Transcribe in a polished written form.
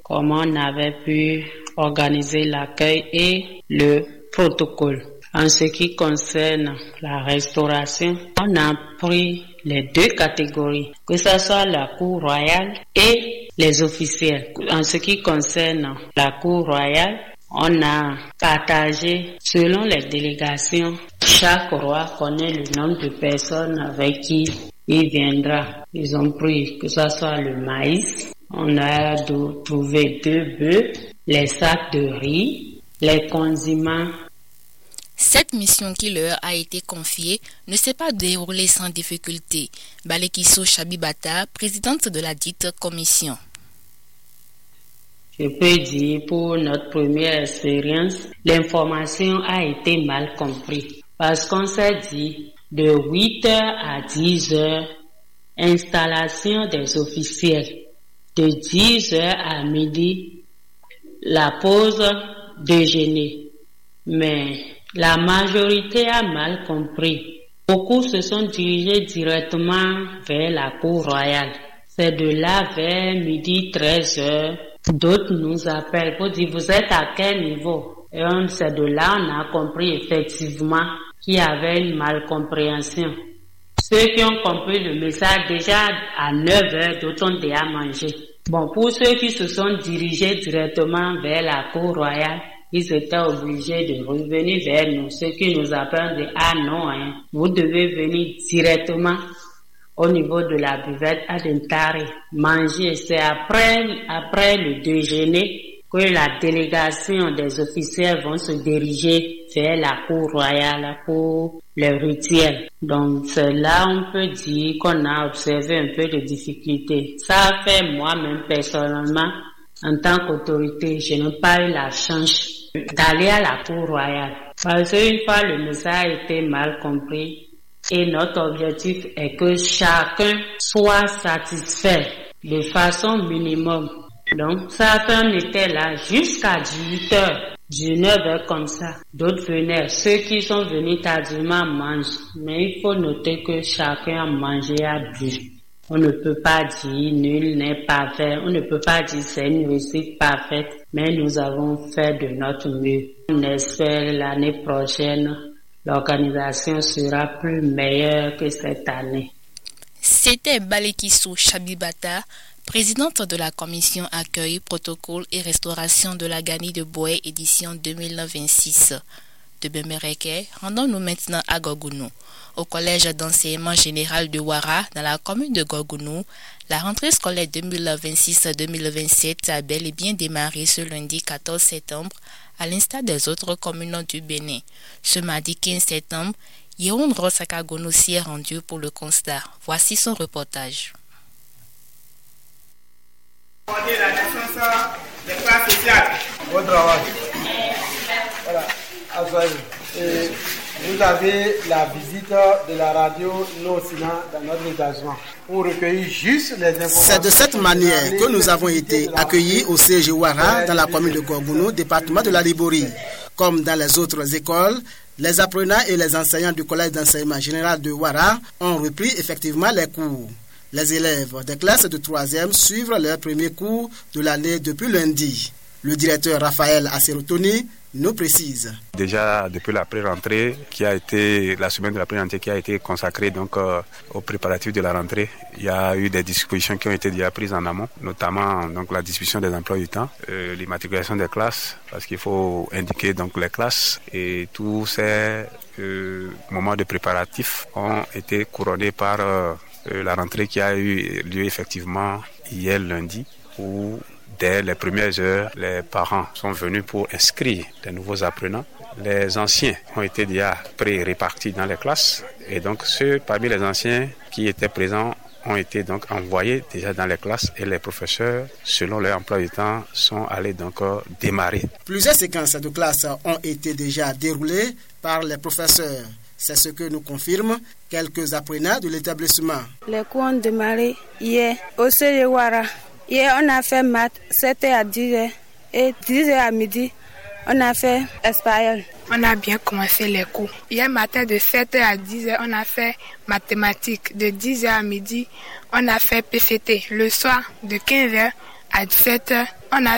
comment on avait pu organiser l'accueil et le protocole. En ce qui concerne la restauration, on a pris les deux catégories, que ce soit la cour royale et les officiels. En ce qui concerne la cour royale, on a partagé selon les délégations. Chaque roi connaît le nombre de personnes avec qui il viendra. Ils ont pris que ce soit le maïs, on a trouvé 2 bœufs, les sacs de riz, les condiments. Cette mission qui leur a été confiée ne s'est pas déroulée sans difficulté. Balekiso Chabibata, présidente de la dite commission. Je peux dire, pour notre première expérience, l'information a été mal comprise. Parce qu'on s'est dit, de 8h à 10h, installation des officiels. De 10h à midi, la pause déjeuner. Mais la majorité a mal compris. Beaucoup se sont dirigés directement vers la cour royale. C'est de là vers midi 13h. D'autres nous appellent pour dire vous êtes à quel niveau? Et c'est de là on a compris effectivement qu'il y avait une malcompréhension. Ceux qui ont compris le message déjà à 9h, d'autres ont déjà mangé. Bon, pour ceux qui se sont dirigés directement vers la cour royale, ils étaient obligés de revenir vers nous. Ceux qui nous appellent de ah non, hein, vous devez venir directement au niveau de la buvette à Dentare, manger. C'est après le déjeuner que la délégation des officiels vont se diriger vers la cour royale pour le rituel. Donc c'est là on peut dire qu'on a observé un peu de difficultés. Ça a fait moi-même personnellement, en tant qu'autorité, je n'ai pas eu la chance d'aller à la cour royale. Parce qu'une fois le message a été mal compris, et notre objectif est que chacun soit satisfait de façon minimum. Donc, ça fait on était là jusqu'à 18h, 19h comme ça. D'autres venaient. Ceux qui sont venus tardivement mangent. Mais il faut noter que chacun a mangé, a bu. On ne peut pas dire nul n'est parfait. On ne peut pas dire c'est une réussite parfaite. Mais nous avons fait de notre mieux. On espère l'année prochaine l'organisation sera plus meilleure que cette année. C'était Balekiso Chabibata, présidente de la commission accueil, protocole et restauration de la Gani de Boé édition 2026. De Bemereke, rendons-nous maintenant à Gorgounou. Au collège d'enseignement général de Ouara, dans la commune de Gorgounou, la rentrée scolaire 2026-2027 a bel et bien démarré ce lundi 14 septembre, à l'instar des autres communes du Bénin. Ce mardi 15 septembre, Yehoun Rosakagono s'y est rendu pour le constat. Voici son reportage. La naissance des classes sociales. Bon travail. Voilà. Et vous avez la visite de la radio Nocina dans notre établissement pour recueillir juste les informations. C'est de cette manière que nous avons été accueillis au CG Ouara dans la commune de Gorgounou, département de la Liborie. Comme dans les autres écoles, les apprenants et les enseignants du collège d'enseignement général de Ouara ont repris effectivement les cours. Les élèves des classes de 3e suivent leur premier cours de l'année depuis lundi. Le directeur Raphaël Aserotoni nous précise. Déjà depuis la pré-rentrée la semaine de la pré-rentrée qui a été consacrée donc aux préparatifs de la rentrée, il y a eu des dispositions qui ont été déjà prises en amont, notamment donc la distribution des emplois du temps, l'immatriculation des classes, parce qu'il faut indiquer donc les classes, et tous ces moments de préparatifs ont été couronnés par la rentrée qui a eu lieu effectivement hier lundi, où dès les premières heures, les parents sont venus pour inscrire les nouveaux apprenants. Les anciens ont été déjà pré-répartis dans les classes, et donc ceux parmi les anciens qui étaient présents ont été donc envoyés déjà dans les classes, et les professeurs, selon leur emploi du temps, sont allés donc démarrer. Plusieurs séquences de classe ont été déjà déroulées par les professeurs. C'est ce que nous confirment quelques apprenants de l'établissement. Les cours ont démarré hier au CG Ouara. Hier, on a fait maths 7h à 10h et 10h à midi, on a fait espagnol. On a bien commencé les cours. Hier matin, de 7h à 10h, on a fait mathématiques. De 10h à midi, on a fait PCT. Le soir, de 15h à 17h, on a